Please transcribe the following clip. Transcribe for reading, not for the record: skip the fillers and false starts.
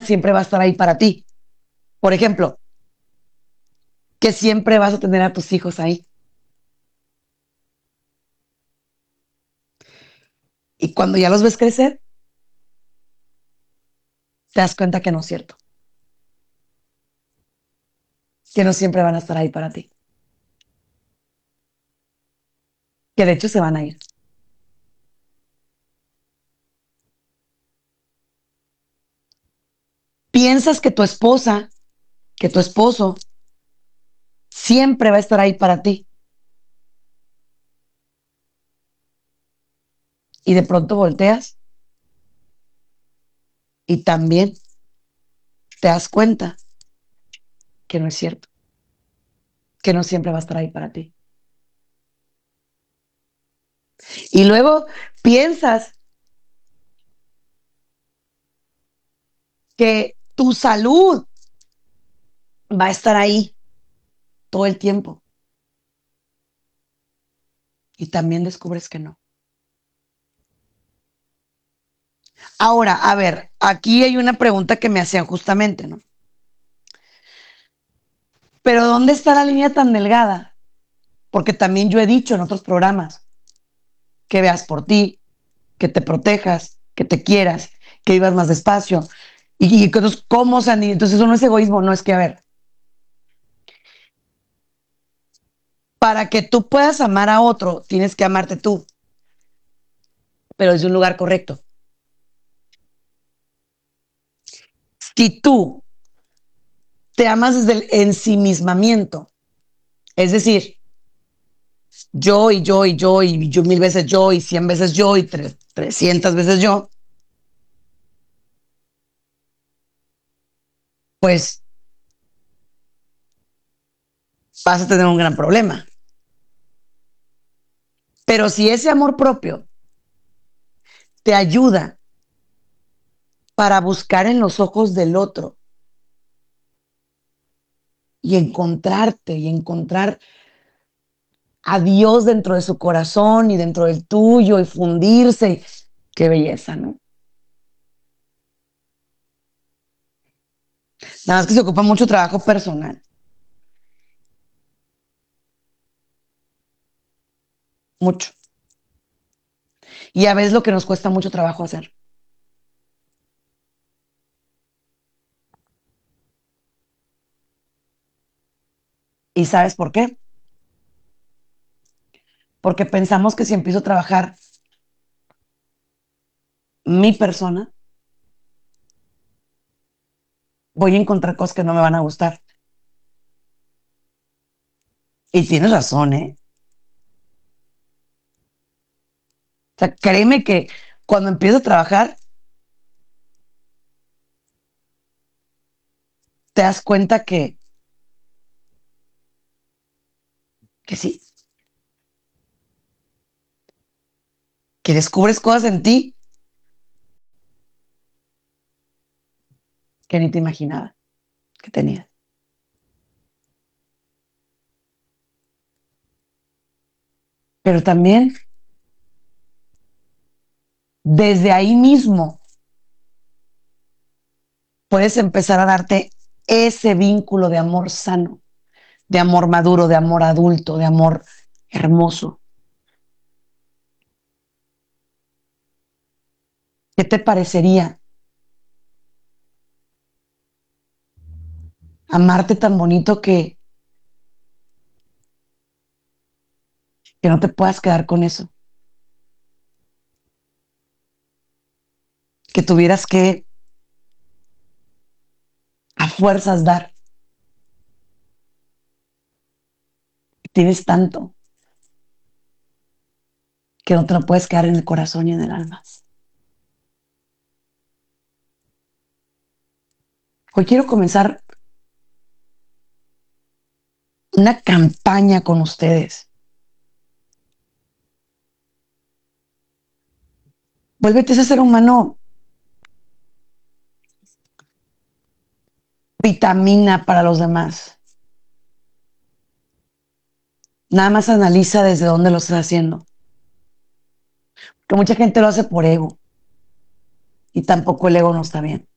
siempre va a estar ahí para ti. Por ejemplo, que siempre vas a tener a tus hijos ahí. Y cuando ya los ves crecer, te das cuenta que no es cierto, que no siempre van a estar ahí para ti, que de hecho se van a ir. Piensas que tu esposa, que tu esposo, siempre va a estar ahí para ti. Y de pronto volteas y también te das cuenta que no es cierto, que no siempre va a estar ahí para ti. Y luego piensas que tu salud va a estar ahí todo el tiempo. Y también descubres que no. Ahora, a ver, aquí hay una pregunta que me hacían justamente, ¿no? Pero ¿dónde está la línea tan delgada? Porque también yo he dicho en otros programas que veas por ti, que te protejas, que te quieras, que vivas más despacio. Y entonces, ¿cómo, Sandy? Entonces eso no es egoísmo, no es que, a ver, para que tú puedas amar a otro, tienes que amarte tú, pero desde un lugar correcto. Si tú te amas desde el ensimismamiento, es decir, yo y yo y yo y yo 1000 veces yo y 100 veces yo y 300 veces yo, pues vas a tener un gran problema. Pero si ese amor propio te ayuda para buscar en los ojos del otro y encontrarte y encontrar a Dios dentro de su corazón y dentro del tuyo y fundirse, qué belleza, ¿no? Nada más que se ocupa mucho trabajo personal, mucho. Y a veces lo que nos cuesta mucho trabajo hacer. ¿Y sabes por qué? Porque pensamos que si empiezo a trabajar mi persona, voy a encontrar cosas que no me van a gustar. Y tienes razón, ¿eh? O sea, créeme que cuando empiezo a trabajar, te das cuenta que sí, que descubres cosas en ti que ni te imaginaba que tenías. Pero también desde ahí mismo puedes empezar a darte ese vínculo de amor sano, de amor maduro, de amor adulto, de amor hermoso. ¿Qué te parecería amarte tan bonito que no te puedas quedar con eso? Que tuvieras que a fuerzas dar. Tienes tanto que no te lo puedes quedar en el corazón y en el alma. Hoy quiero comenzar una campaña con ustedes. Vuélvete ese ser humano vitamina para los demás. Nada más analiza desde dónde lo estás haciendo. Que mucha gente lo hace por ego. Y tampoco el ego no está bien.